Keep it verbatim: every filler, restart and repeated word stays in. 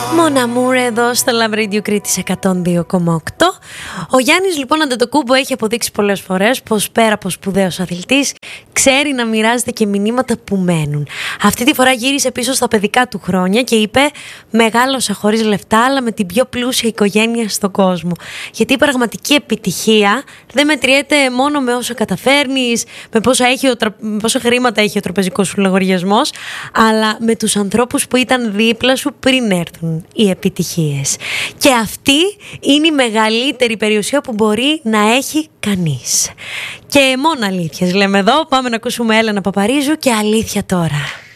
Μοναμούρ εδώ στο Love Radio Κρήτης εκατόν δύο κόμμα οκτώ. Ο Γιάννης λοιπόν Αντετοκούμπο έχει αποδείξει πολλές φορές πως πέρα από σπουδαίος αθλητής ξέρει να μοιράζεται και μηνύματα που μένουν. Αυτή τη φορά γύρισε πίσω στα παιδικά του χρόνια και είπε: μεγάλωσα χωρίς λεφτά αλλά με την πιο πλούσια οικογένεια στον κόσμο. Γιατί η πραγματική επιτυχία δεν μετριέται μόνο με όσα καταφέρνεις, με πόσα, έχει ο, πόσα χρήματα έχει ο τραπεζικός σου λογαριασμός, αλλά με τους ανθρώπους που ήταν δίπλα σου πριν έρθουν οι επιτυχίες. Και αυτή είναι η μεγαλύτερη περιουσία που μπορεί να έχει κανείς. Και μόνο αλήθειες λέμε εδώ. Πάμε να ακούσουμε Έλενα Παπαρίζου και αλήθεια τώρα.